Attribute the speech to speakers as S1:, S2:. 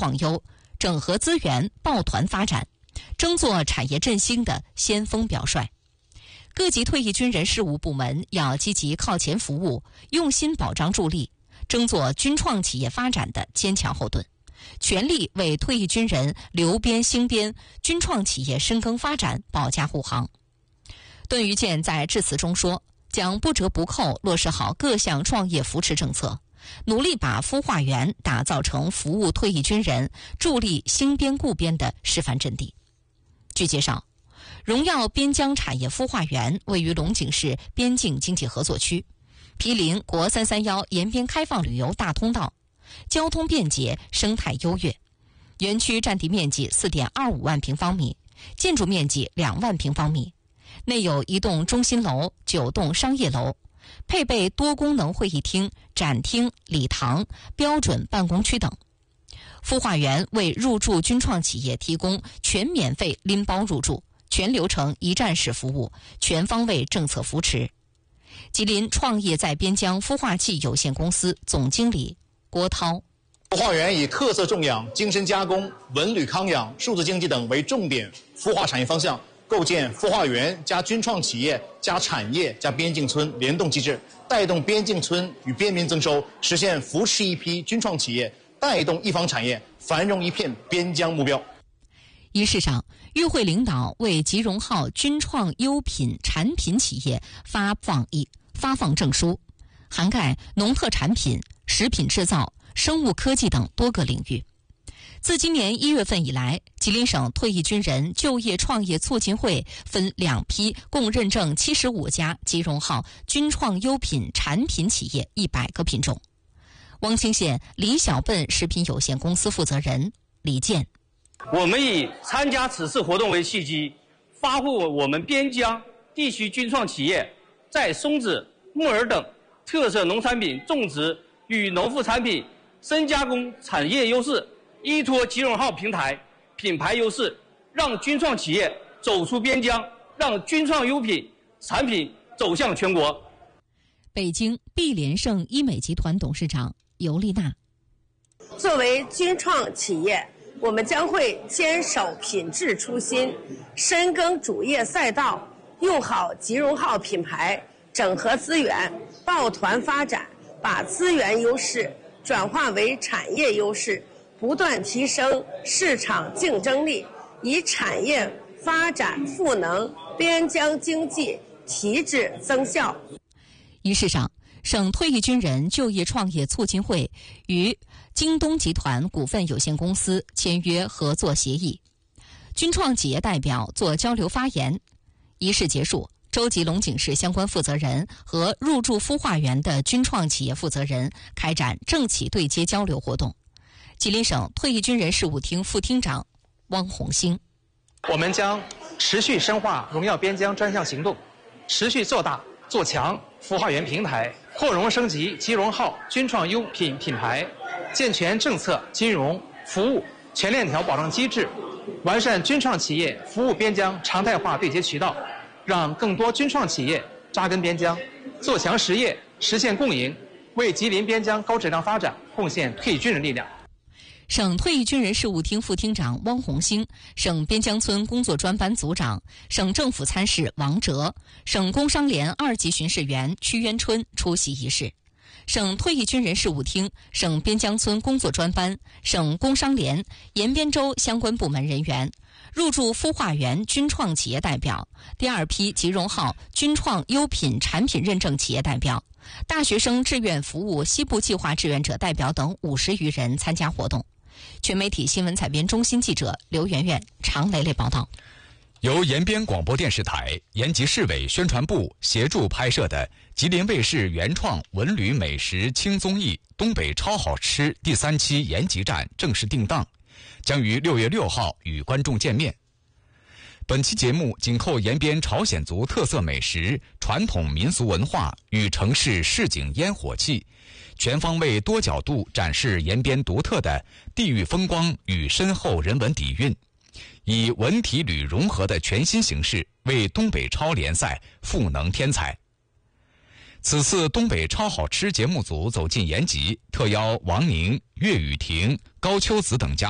S1: 创优，整合资源，抱团发展，争做产业振兴的先锋表率。各级退役军人事务部门要积极靠前服务，用心保障助力，争做军创企业发展的坚强后盾，全力为退役军人留边兴边、军创企业深耕发展保驾护航。邓于健在致辞中说，将不折不扣落实好各项创业扶持政策，努力把孵化园打造成服务退役军人、助力兴边固边的示范阵地。据介绍，荣耀边疆产业孵化园位于龙井市边境经济合作区，毗邻国331沿边开放旅游大通道，交通便捷，生态优越。园区占地面积 4.25 万平方米，建筑面积2万平方米，内有1栋中心楼、9栋商业楼，配备多功能会议厅、展厅、礼堂、标准办公区等。孵化园为入驻军创企业提供全免费拎包入驻、全流程一站式服务、全方位政策扶持。吉林创业在边疆孵化器有限公司总经理郭涛：
S2: 孵化园以特色种养、精深加工、文旅康养、数字经济等为重点孵化产业方向，构建孵化园加军创企业加产业加边境村联动机制，带动边境村与边民增收，实现扶持一批军创企业，带动一方产业繁荣一片边疆目标。
S1: 仪式上，与会领导为吉荣号军创优品产品企业发放证书，涵盖农特产品、食品制造、生物科技等多个领域。自今年1月份以来，吉林省退役军人就业创业促进会分2批共认证75家吉荣号军创优品产品企业100个品种。汪清县李小笨食品有限公司负责人李健：
S3: 我们以参加此次活动为契机，发挥我们边疆地区军创企业在松子、木耳等特色农产品种植与农副产品深加工产业优势，依托吉荣号平台品牌优势，让军创企业走出边疆，让军创优品产品走向全国。
S1: 北京碧莲盛医美集团董事长尤丽娜：
S4: 作为军创企业，我们将会坚守品质初心，深耕主业赛道，用好吉荣号品牌，整合资源，抱团发展，把资源优势转化为产业优势，不断提升市场竞争力，以产业发展赋能边疆经济，提质增效。
S1: 仪式上，省退役军人就业创业促进会与京东集团股份有限公司签约合作协议，军创企业代表做交流发言。仪式结束，州级龙井市相关负责人和入驻孵化园的军创企业负责人开展政企对接交流活动。吉林省退役军人事务厅副厅长汪红星：
S5: 我们将持续深化荣耀边疆专项行动，持续做大做强孵化园平台，扩容升级吉荣号军创优品品牌，健全政策、金融、服务全链条保障机制，完善军创企业服务边疆常态化对接渠道，让更多军创企业扎根边疆，做强实业，实现共赢，为吉林边疆高质量发展贡献退役军人力量。
S1: 省退役军人事务厅副厅长汪红星、省边疆村工作专班组长、省政府参事王哲、省工商联2级巡视员屈渊春出席仪式。省退役军人事务厅、省边疆村工作专班、省工商联、延边州相关部门人员、入驻孵化园军创企业代表、第2批吉荣号军创优品产品认证企业代表、大学生志愿服务西部计划志愿者代表等50余人参加活动。全媒体新闻采编中心记者刘媛媛、常蕾蕾报道。
S6: 由延边广播电视台、延吉市委宣传部协助拍摄的吉林卫视原创文旅美食轻综艺《东北超好吃》第3期延吉站正式定档，将于6月6号与观众见面。本期节目紧扣延边朝鲜族特色美食、传统民俗文化与城市市井烟火气，全方位多角度展示延边独特的地域风光与深厚人文底蕴，以文体旅融合的全新形式为东北超联赛赋能添彩。此次东北超好吃节目组走进延吉，特邀王宁、岳雨婷、高秋子等嘉